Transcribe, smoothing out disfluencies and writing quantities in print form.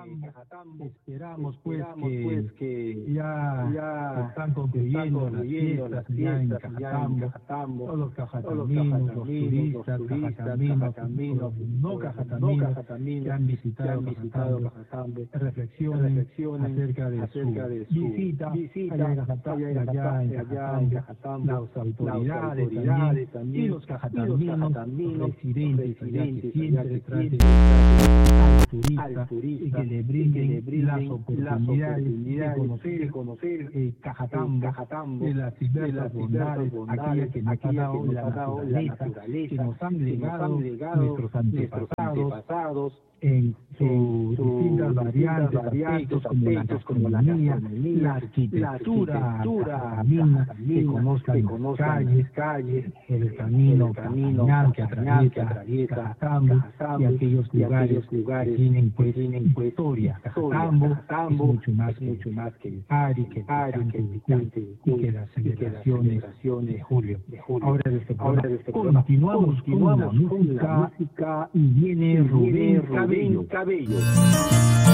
Esperamos que ya están concluyendo las fiestas ya en Cajatambo, todos los cajataminos, los turistas, cajataminos, no cajataminos que han visitado Cajatambo, reflexionen acerca de su visita allá en Cajatambo, las autoridades también, y los cajataminos, los residentes allá que siempre traten al turista y que le brinden las oportunidades de conocer Cajatambo, de las diversas bondades, aquellas que nos ha dado la naturaleza, que nos han legado nuestros antepasados en sus distintas variantes, aspectos como la gastronomía, la arquitectura cajatamina, que conozcan las calles, el camino caminal que atraviesa Cajatambo y aquellos lugares que tienen historia. Cajatambo es mucho más que el Ari, que el Picante y que las celebraciones de julio. Ahora de este programa continuamos con la música y viene Rubén Cabello.